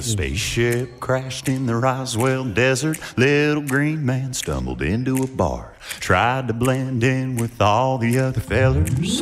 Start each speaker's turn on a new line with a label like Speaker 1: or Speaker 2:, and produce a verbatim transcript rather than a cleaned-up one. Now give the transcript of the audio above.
Speaker 1: Spaceship crashed in the Roswell desert. Little green man stumbled into a bar, tried to blend in with all the other fellers.